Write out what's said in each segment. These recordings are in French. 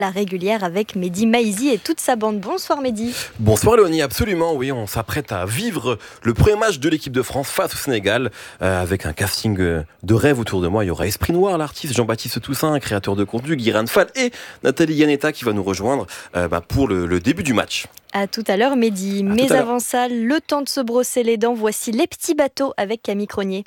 La régulière avec Mehdi Maizi et toute sa bande. Bonsoir Mehdi. Bonsoir Léonie, absolument, oui, on s'apprête à vivre le premier match de l'équipe de France face au Sénégal avec un casting de rêve autour de moi. Il y aura Esprit Noir, l'artiste Jean-Baptiste Toussaint, créateur de contenu, Guiran Fall et Nathalie Yanetta qui va nous rejoindre pour le début du match. À tout à l'heure Mehdi, mais avant ça, le temps de se brosser les dents, voici Les Petits Bateaux avec Camille Cronier.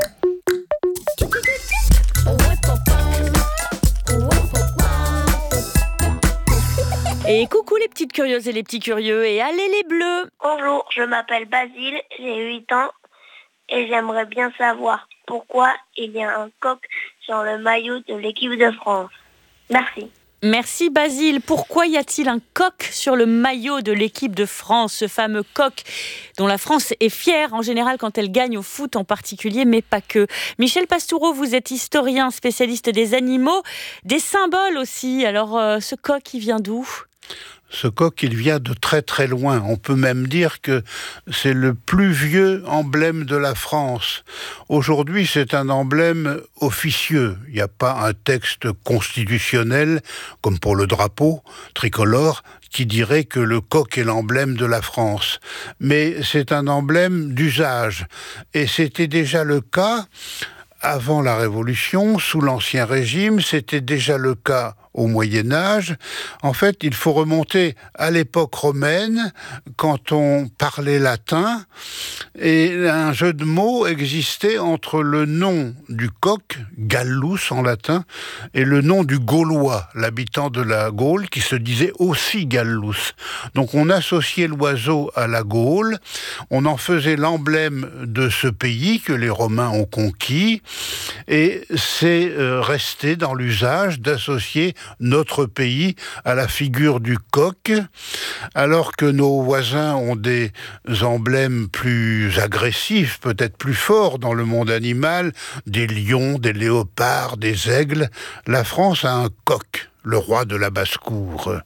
Et coucou les petites curieuses et les petits curieux, et allez les bleus! Bonjour, je m'appelle Basile, j'ai 8 ans et j'aimerais bien savoir pourquoi il y a un coq sur le maillot de l'équipe de France. Merci. Merci Basile. Pourquoi y a-t-il un coq sur le maillot de l'équipe de France, ce fameux coq dont la France est fière en général quand elle gagne au foot en particulier, mais pas que. Michel Pastoureau, vous êtes historien, spécialiste des animaux, des symboles aussi. Alors ce coq, il vient d'où ? Ce coq, il vient de très très loin. On peut même dire que c'est le plus vieux emblème de la France. Aujourd'hui, c'est un emblème officieux. Il n'y a pas un texte constitutionnel, comme pour le drapeau tricolore, qui dirait que le coq est l'emblème de la France. Mais c'est un emblème d'usage. Et c'était déjà le cas avant la Révolution, sous l'Ancien Régime, c'était déjà le cas au Moyen-Âge. En fait, il faut remonter à l'époque romaine, quand on parlait latin, et un jeu de mots existait entre le nom du coq, Gallus en latin, et le nom du Gaulois, l'habitant de la Gaule, qui se disait aussi Gallus. Donc on associait l'oiseau à la Gaule, on en faisait l'emblème de ce pays que les Romains ont conquis, et c'est resté dans l'usage d'associer notre pays à la figure du coq, alors que nos voisins ont des emblèmes plus agressifs, peut-être plus forts dans le monde animal, des lions, des léopards, des aigles. La France a un coq, le roi de la basse-cour.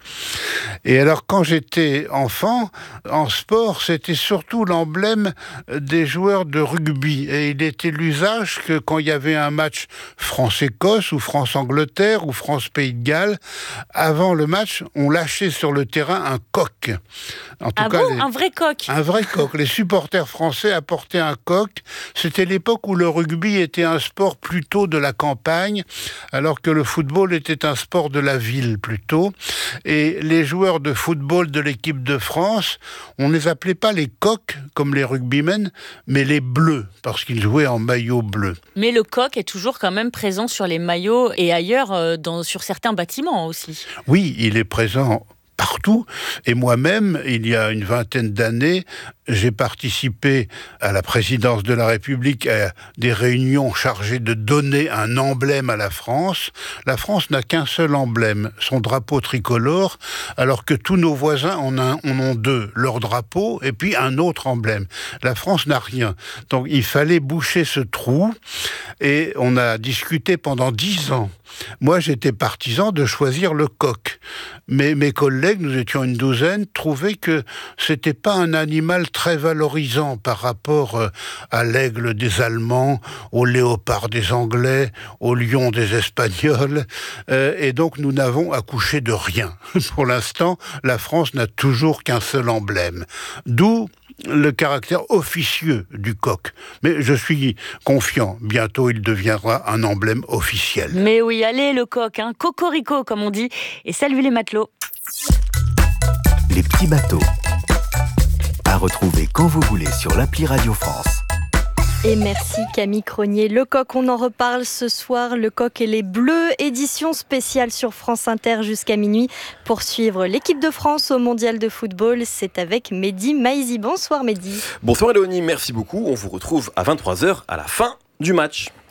Et alors, quand j'étais enfant, en sport, c'était surtout l'emblème des joueurs de rugby. Et il était l'usage que quand il y avait un match France-Écosse, ou France-Angleterre, ou France-Pays de Galles, avant le match, on lâchait sur le terrain un coq. En tout cas, un vrai coq? Un vrai coq. Les supporters français apportaient un coq. C'était l'époque où le rugby était un sport plutôt de la campagne, alors que le football était un sport de la ville plutôt. Et les joueurs de football de l'équipe de France, on ne les appelait pas les coqs comme les rugbymen, mais les bleus, parce qu'ils jouaient en maillot bleu. Mais le coq est toujours quand même présent sur les maillots et ailleurs, sur certains bâtiments aussi. Oui, il est présent partout. Et moi-même, il y a une vingtaine d'années, j'ai participé à la présidence de la République à des réunions chargées de donner un emblème à la France. La France n'a qu'un seul emblème, son drapeau tricolore, alors que tous nos voisins en ont deux, leur drapeau et puis un autre emblème. La France n'a rien. Donc il fallait boucher ce trou et on a discuté pendant 10 ans. Moi, j'étais partisan de choisir le coq. Mais mes collègues, nous étions une douzaine, trouvaient que c'était pas un animal très valorisant par rapport à l'aigle des Allemands, au léopard des Anglais, au lion des Espagnols. Et donc, nous n'avons accouché de rien. Pour l'instant, la France n'a toujours qu'un seul emblème. D'où le caractère officieux du coq. Mais je suis confiant, bientôt il deviendra un emblème officiel. Mais oui, allez le coq, cocorico comme on dit, et salut les matelots. Les petits bateaux, à retrouver quand vous voulez sur l'appli Radio France. Et merci Camille Cronier. Le coq, on en reparle ce soir. Le coq et les bleus, édition spéciale sur France Inter jusqu'à minuit. Pour suivre l'équipe de France au mondial de football, c'est avec Mehdi Maizi. Bonsoir Mehdi. Bonsoir Léonie, merci beaucoup. On vous retrouve à 23h à la fin du match.